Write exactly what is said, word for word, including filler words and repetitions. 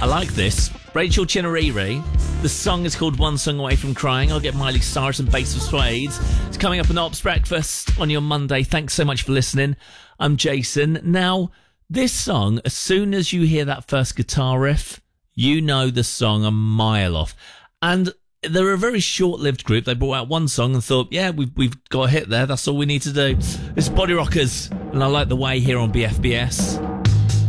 I like this. Rachel Chinariri. The song is called One Song Away From Crying. I'll get Miley Cyrus and Bass of Suede. It's coming up on Ops Breakfast on your Monday. Thanks so much for listening. I'm Jason. Now, this song, as soon as you hear that first guitar riff, you know the song a mile off. And they're a very short-lived group. They brought out one song and thought, yeah, we've, we've got a hit there. That's all we need to do. It's Body Rockers. And I like the way here on B F B S.